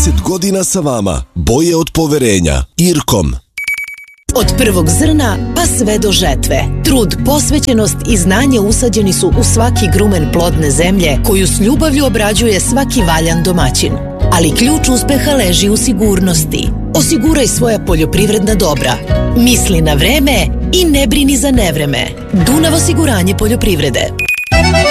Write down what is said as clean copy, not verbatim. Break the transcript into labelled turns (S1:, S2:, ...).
S1: 30 godina sa vama. Boje od poverenja. Irkom.
S2: Od prvog zrna pa sve do žetve. Trud, posvećenost i znanje usađeni su u svaki grumen plodne zemlje koju s ljubavlju obrađuje svaki valjan domaćin. Ali ključ uspeha leži u sigurnosti. Osiguraj svoja poljoprivredna dobra. Misli na vreme i ne brini za nevreme. Dunav osiguranje poljoprivrede.